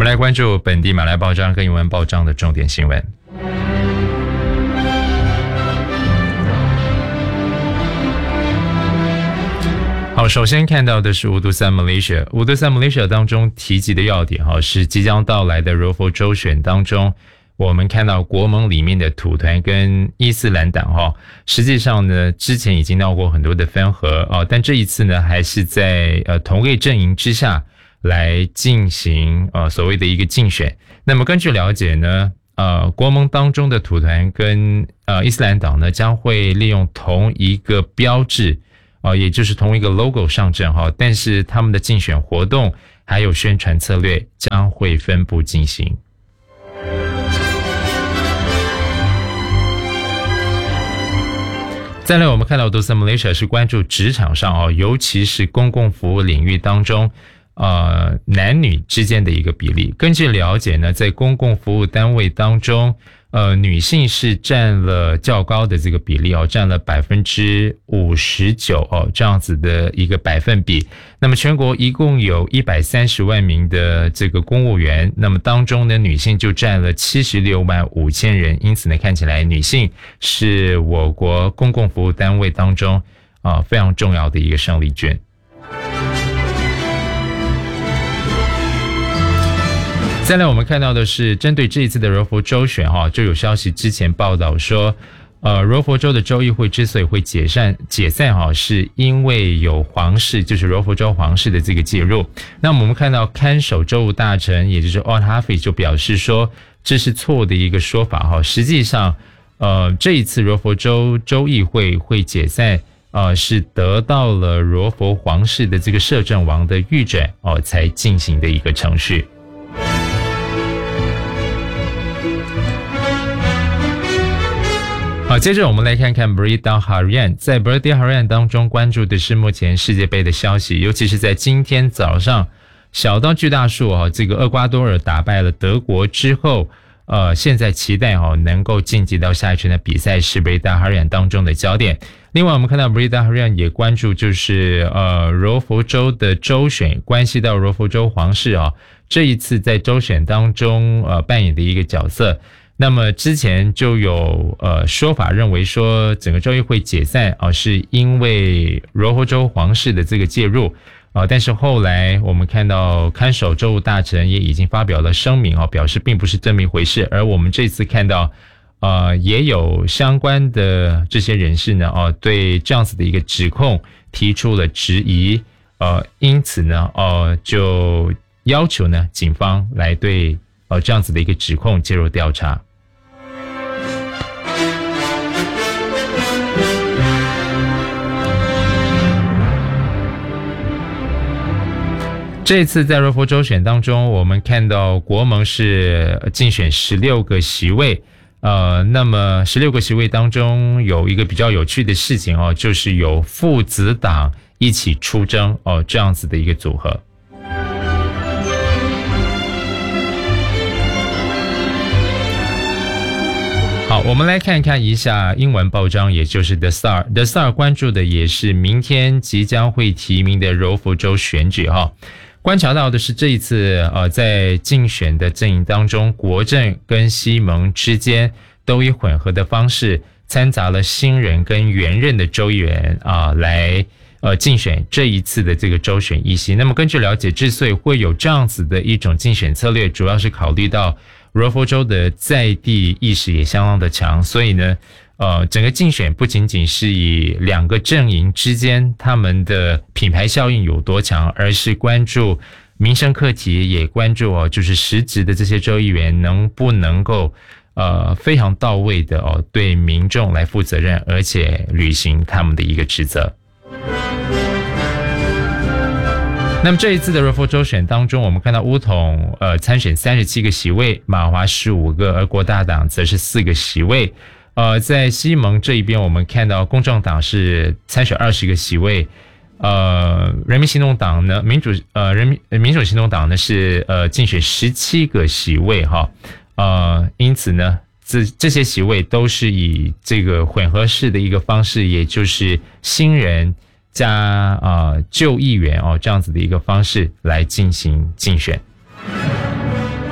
来关注本地马来报章跟英文报章的重点新闻。好，首先看到的是乌都萨 Malaysia。乌都萨 Malaysia 当中提及的要点是即将到来的柔佛州选当中，我们看到国盟里面的土团跟伊斯兰党实际上呢之前已经闹过很多的分合但这一次呢还是在同一个阵营之下来进行所谓的一个竞选。那么根据了解呢国盟当中的土团跟伊斯兰党呢将会利用同一个标志也就是同一个 logo 上阵但是他们的竞选活动还有宣传策略将会分步进行。再来我们看到 Dosa Malaysia 是关注职场上尤其是公共服务领域当中男女之间的一个比例。根据了解呢，在公共服务单位当中女性是占了较高的这个比例占了 59% 这样子的一个百分比。那么全国一共有130万名的这个公务员，那么当中呢女性就占了76万5千人，因此呢看起来女性是我国公共服务单位当中非常重要的一个胜利军。再来我们看到的是针对这一次的柔佛州选就有消息之前报道说柔佛州的州议会之所以会解散是因为有皇室，就是柔佛州皇室的这个介入。那么我们看到看守州务大臣也就是 Ot Hafiz 就表示说这是错误的一个说法实际上这一次柔佛州州议会会解散是得到了柔佛皇室的这个摄政王的御准才进行的一个程序。好，接着我们来看看 Berita Harian。 在 Berita Harian 当中关注的是目前世界杯的消息，尤其是在今天早上小到巨大数这个厄瓜多尔打败了德国之后现在期待能够晋级到下一圈的比赛是 Berita Harian 当中的焦点。另外我们看到 Berita Harian 也关注就是柔佛州的州选关系到柔佛州皇室这一次在州选当中扮演的一个角色。那么之前就有说法认为说整个州议会解散是因为柔佛州皇室的这个介入但是后来我们看到看守州务大臣也已经发表了声明表示并不是这么一回事。而我们这次看到也有相关的这些人士呢对这样子的一个指控提出了质疑因此呢就要求呢警方来对这样子的一个指控介入调查。这次在柔佛州选当中我们看到国盟是竞选16个席位那么16个席位当中有一个比较有趣的事情就是有父子党一起出征这样子的一个组合。好，我们来看看一下英文报章，也就是 The Star。The Star 关注的也是明天即将会提名的柔佛州选举观察到的是这一次在竞选的阵营当中，国阵跟西盟之间都以混合的方式掺杂了新人跟原任的州议员来竞选这一次的这个州选议席。那么根据了解，之所以会有这样子的一种竞选策略，主要是考虑到柔佛州的在地意识也相当的强，所以呢整个竞选不仅仅是以两个阵营之间他们的品牌效应有多强，而是关注民生课题，也关注就是实质的这些州议员能不能够非常到位的对民众来负责任，而且履行他们的一个职责。那么这一次的柔佛州选当中，我们看到巫统参选37个席位，马华15个，而国大党则是4个席位。在西盟这一边，我们看到公正党是参选20个席位，人民行动党呢，民主行动党呢是竞选17个席位因此呢这些席位都是以这个混合式的一个方式，也就是新人加旧议员这样子的一个方式来进行竞选。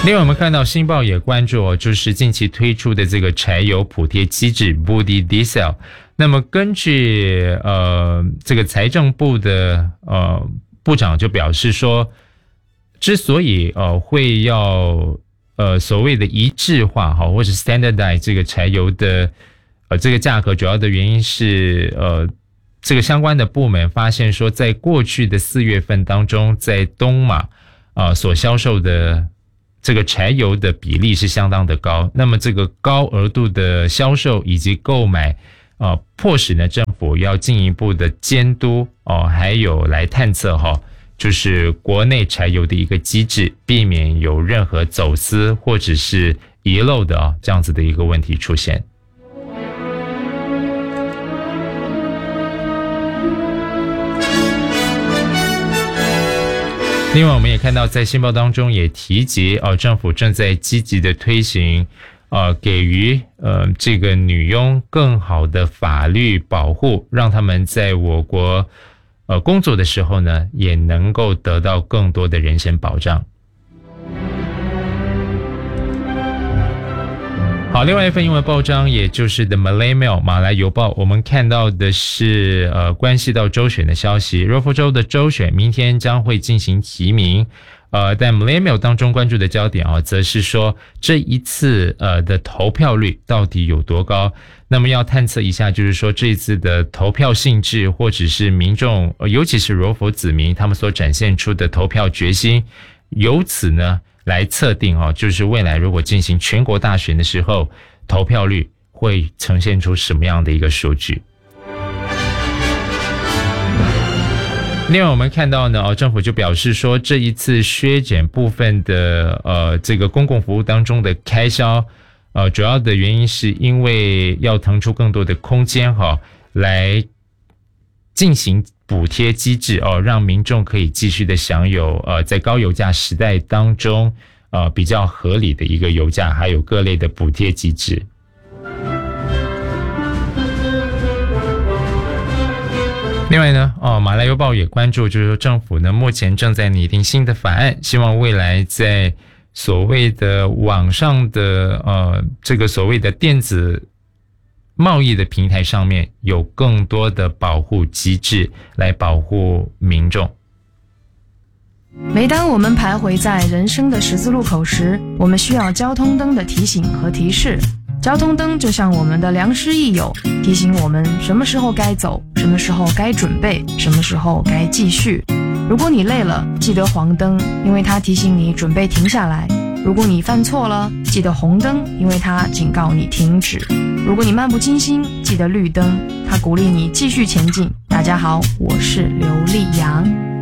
另外我们看到新报也关注就是近期推出的这个柴油补贴机制 Body Diesel。 那么根据这个财政部的部长就表示说，之所以会要所谓的一致化或者 standardize 这个柴油的这个价格，主要的原因是这个相关的部门发现说，在过去的4月份当中，在东马所销售的这个柴油的比例是相当的高，那么这个高额度的销售以及购买迫使呢政府要进一步的监督还有来探测就是国内柴油的一个机制，避免有任何走私或者是遗漏的这样子的一个问题出现。另外我们也看到在新报当中也提及政府正在积极的推行给予这个女佣更好的法律保护，让他们在我国工作的时候呢也能够得到更多的人身保障。好，另外一份英文报章也就是 The Malay Mail 马来邮报，我们看到的是关系到州选的消息。柔佛州的州选明天将会进行提名，但 Malay Mail 当中关注的焦点则是说这一次的投票率到底有多高。那么要探测一下，就是说这一次的投票性质，或者是民众尤其是柔佛子民他们所展现出的投票决心，由此呢来测定就是未来如果进行全国大选的时候，投票率会呈现出什么样的一个数据。另外我们看到呢政府就表示说，这一次削减部分的这个公共服务当中的开销，主要的原因是因为要腾出更多的空间来进行补贴机制让民众可以继续的享有在高油价时代当中比较合理的一个油价，还有各类的补贴机制。另外呢马来邮报也关注，就是说政府呢目前正在拟定新的法案，希望未来在所谓的网上的这个所谓的电子贸易的平台上面有更多的保护机制来保护民众。 每当我们徘徊在人生的十字路口时，我们需要交通灯的提醒和提示。交通灯就像我们的良师益友，提醒我们什么时候该走，什么时候该准备，什么时候该继续。如果你累了，记得黄灯，因为它提醒你准备停下来。如果你犯错了，记得红灯，因为它警告你停止。如果你漫不经心，记得绿灯，它鼓励你继续前进。大家好，我是刘丽阳。